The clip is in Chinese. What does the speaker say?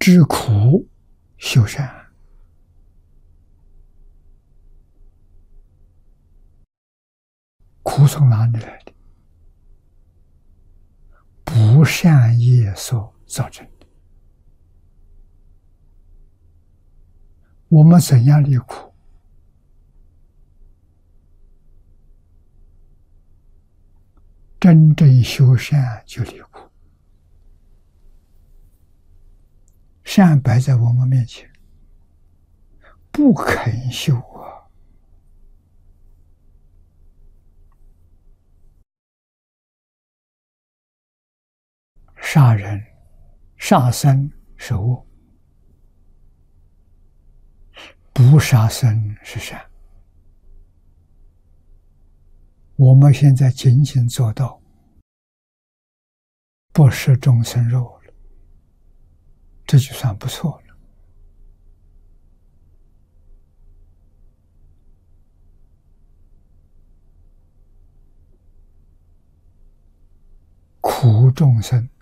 知苦修善，苦从哪里来的？不善业所造成的。我们怎样离苦？真正修善就离苦。善摆在我们面前，不肯修啊！杀人、杀生是恶，不杀生是善。我们现在仅仅做到不食众生肉了，这就算不错了。苦众生